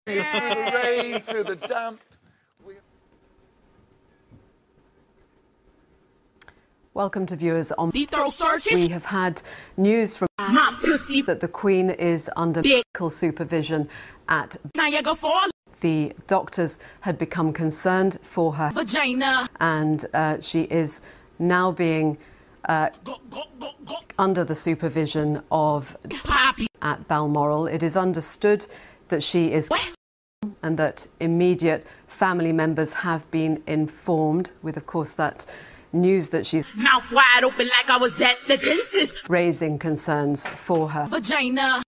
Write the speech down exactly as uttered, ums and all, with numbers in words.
Hooray through the dump. Welcome to viewers on Deep Throat Circus. We have had news from My pussy that the Queen is under medical supervision at Niagara Falls. the doctors had become concerned for her Vagina. and uh, she is now being uh, Go, go, go, go. under the supervision of Poppy. at Balmoral. It is understood that she is What? and that immediate family members have been informed, with of course that news that she's Mouth wide open like I was at the dentist. raising concerns for her. Vagina.